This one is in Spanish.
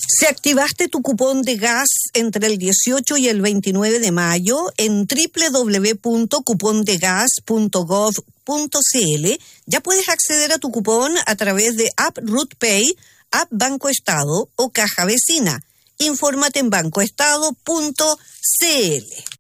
Si activaste tu cupón de gas entre el 18 y el 29 de mayo en www.cupondegas.gov.cl, ya puedes acceder a tu cupón a través de App RootPay, App Banco Estado o Caja Vecina. Infórmate en bancoestado.cl.